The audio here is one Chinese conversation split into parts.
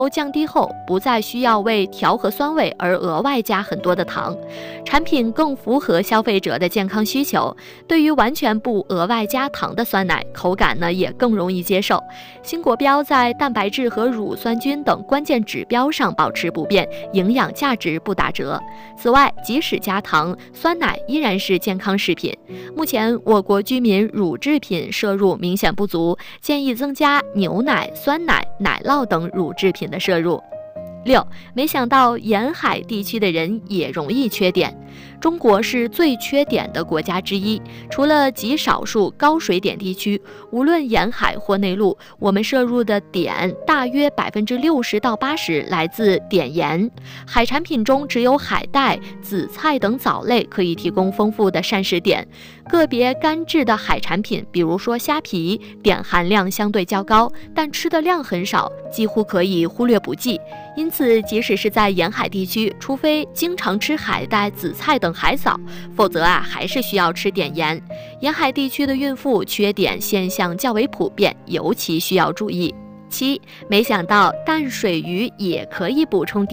降低后，不再需要为调和酸味而额外加很多的糖，产品更符合消费者的健康需求。对于完全不额外加糖的酸奶，口感呢也更容易接受。新国标在蛋白质和乳酸菌等关键指标上保持不变，营养价值不打折。此外，即使加糖，酸奶依然是健康食品。目前我国居民乳制品摄入明显不足，建议增加牛奶、酸奶、奶酪等乳制品的摄入。6. 没想到沿海地区的人也容易缺碘。中国是最缺碘的国家之一，除了极少数高水碘地区，无论沿海或内陆，我们摄入的碘大约60%到80%来自碘盐。海产品中只有海带、紫菜等藻类可以提供丰富的膳食碘，个别干制的海产品，比如说虾皮，碘含量相对较高，但吃的量很少，几乎可以忽略不计。因此，即使是在沿海地区，除非经常吃海带、紫菜等海藻，否则还是需要吃碘盐。沿海地区的孕妇缺碘现象较为普遍，尤其需要注意。7. 没想到淡水鱼也可以补充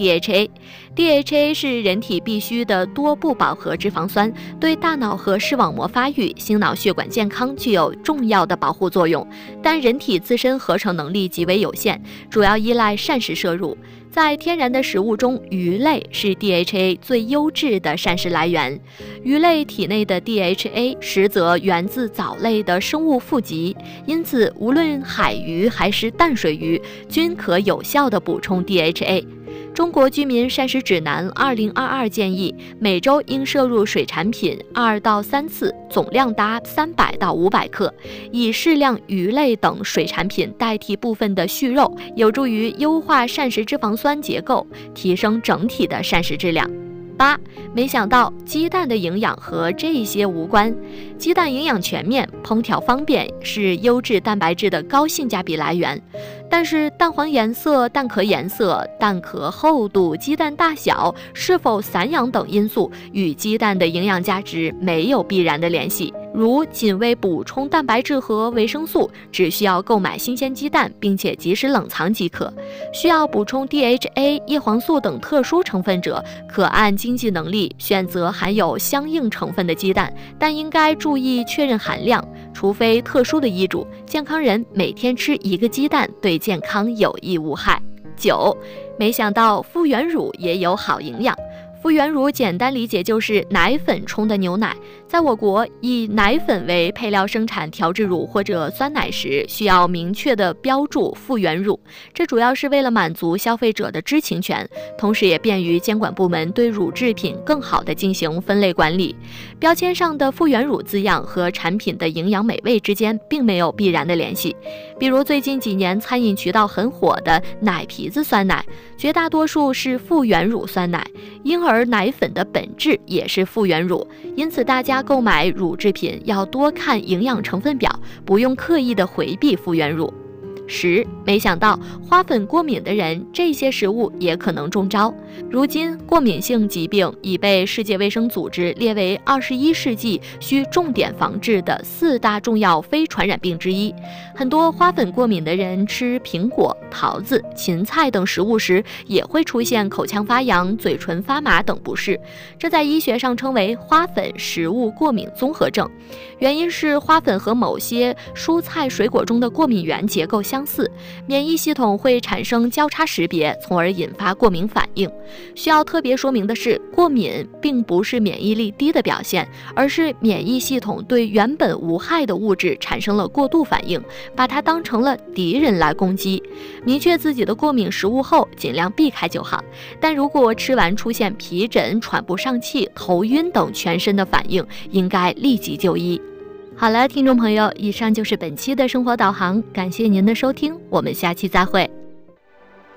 DHA。DHA 是人体必需的多不饱和脂肪酸，对大脑和视网膜发育、心脑血管健康具有重要的保护作用。但人体自身合成能力极为有限，主要依赖膳食摄入。在天然的食物中，鱼类是 DHA 最优质的膳食来源。鱼类体内的 DHA 实则源自藻类的生物富集，因此无论海鱼还是淡水鱼，均可有效地补充 DHA。中国居民膳食指南2022建议，每周应摄入水产品2到3次，总量达300到500克，以适量鱼类等水产品代替部分的畜肉，有助于优化膳食脂肪酸结构，提升整体的膳食质量。8. 没想到鸡蛋的营养和这些无关。鸡蛋营养全面，烹调方便，是优质蛋白质的高性价比来源。但是蛋黄颜色、蛋壳颜色、蛋壳厚度、鸡蛋大小、是否散养等因素与鸡蛋的营养价值没有必然的联系。如仅为补充蛋白质和维生素，只需要购买新鲜鸡蛋，并且及时冷藏即可。需要补充 DHA、叶黄素等特殊成分者，可按经济能力选择含有相应成分的鸡蛋，但应该注意确认含量。除非特殊的医嘱，健康人每天吃1个鸡蛋对健康有益无害。9. 没想到复原乳也有好营养。复原乳简单理解就是奶粉冲的牛奶。在我国，以奶粉为配料生产调制乳或者酸奶时，需要明确的标注复原乳，这主要是为了满足消费者的知情权，同时也便于监管部门对乳制品更好地进行分类管理。标签上的复原乳字样和产品的营养美味之间并没有必然的联系。比如最近几年餐饮渠道很火的奶皮子酸奶，绝大多数是复原乳酸奶，婴儿奶粉的本质也是复原乳，因此大家购买乳制品要多看营养成分表，不用刻意的回避复原乳。10. 没想到花粉过敏的人，这些食物也可能中招。如今，过敏性疾病已被世界卫生组织列为21世纪需重点防治的4大重要非传染病之一。很多花粉过敏的人吃苹果、桃子、芹菜等食物时，也会出现口腔发痒、嘴唇发麻等不适，这在医学上称为花粉食物过敏综合症。原因是花粉和某些蔬菜水果中的过敏原结构相似，免疫系统会产生交叉识别，从而引发过敏反应。需要特别说明的是，过敏并不是免疫力低的表现，而是免疫系统对原本无害的物质产生了过度反应，把它当成了敌人来攻击。明确自己的过敏食物后，尽量避开就好。但如果吃完出现皮疹、喘不上气、头晕等全身的反应，应该立即就医。好了，听众朋友，以上就是本期的生活导航，感谢您的收听，我们下期再会。